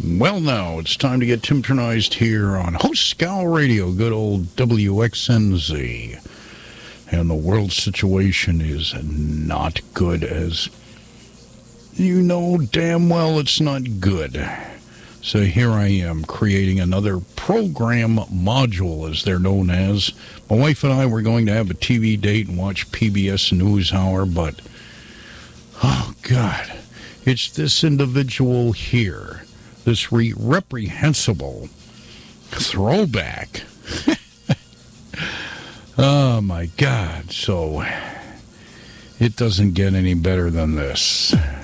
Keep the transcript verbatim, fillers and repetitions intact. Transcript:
Well, now it's time to get Timtronized here on Host Scowl Radio, good old W X N Z. And the world situation is not good, as you know damn well it's not good. So here I am creating another program module, as they're known as. My wife and I were going to have a T V date and watch P B S NewsHour, but, oh God, it's this individual here. This re- reprehensible throwback. Oh, my God. So it doesn't get any better than this.